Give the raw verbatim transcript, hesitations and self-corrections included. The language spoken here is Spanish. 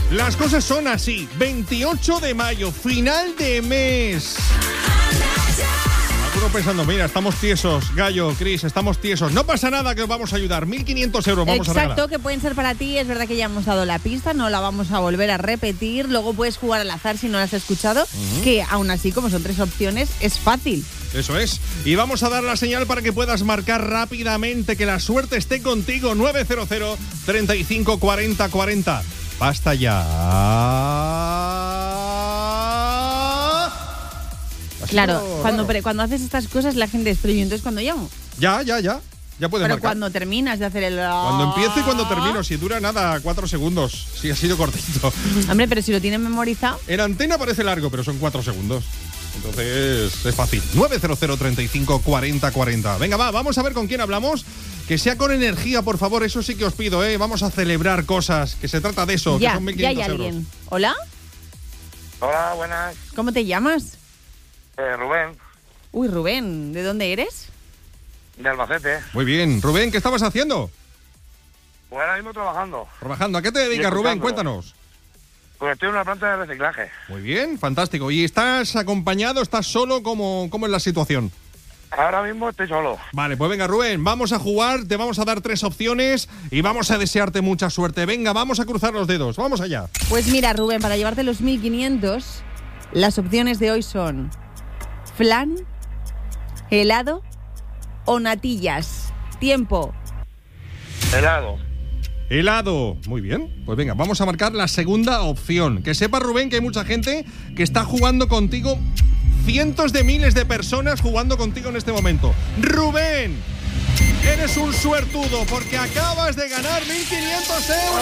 Las cosas son así. veintiocho de mayo, final de mes. Algunos pensando, mira, estamos tiesos, Gallo, Cris, estamos tiesos. No pasa nada, que os vamos a ayudar. mil quinientos euros vamos Exacto, a regalar. que pueden ser para ti. Es verdad que ya hemos dado la pista, no la vamos a volver a repetir. Luego puedes jugar al azar si no la has escuchado, uh-huh. que aún así, como son tres opciones, es fácil. Eso es. Y vamos a dar la señal para que puedas marcar rápidamente, que la suerte esté contigo. nueve cero cero, treinta y cinco, cuarenta, cuarenta. Basta ya. Claro, cuando, pre, cuando haces estas cosas la gente es, pero yo entonces cuando llamo. Ya, ya, ya. Ya puedes Pero marcar. cuando terminas de hacer el... Cuando empiezo y cuando termino. Si dura nada, cuatro segundos. Si ha sido cortito. Hombre, pero si lo tienes memorizado. En antena parece largo, pero son cuatro segundos. Entonces es fácil. nueve cero cero, treinta y cinco, cuarenta, cuarenta. Venga, va, vamos a ver con quién hablamos. Que sea con energía, por favor. Eso sí que os pido, ¿eh? Vamos a celebrar cosas. Que se trata de eso. Ya, que son mil ya quinientos hay euros. alguien. ¿Hola? Hola, buenas. ¿Cómo te llamas? Eh, Rubén. Uy, Rubén, ¿de dónde eres? De Albacete. Muy bien. Rubén, ¿qué estabas haciendo? Pues ahora mismo trabajando. Trabajando. ¿A qué te dedicas, Rubén? Cuéntanos. Pues estoy en una planta de reciclaje. Muy bien, fantástico. ¿Y estás acompañado, estás solo? ¿Cómo, cómo es la situación? Ahora mismo estoy solo. Vale, pues venga, Rubén, vamos a jugar, te vamos a dar tres opciones y vamos a desearte mucha suerte. Venga, vamos a cruzar los dedos, vamos allá. Pues mira, Rubén, para llevarte los mil quinientos, las opciones de hoy son flan, helado o natillas. Tiempo. Helado. Helado. Muy bien. Pues venga, vamos a marcar la segunda opción. Que sepa, Rubén, que hay mucha gente que está jugando contigo. Cientos de miles de personas jugando contigo en este momento. Rubén, eres un suertudo porque acabas de ganar mil quinientos euros.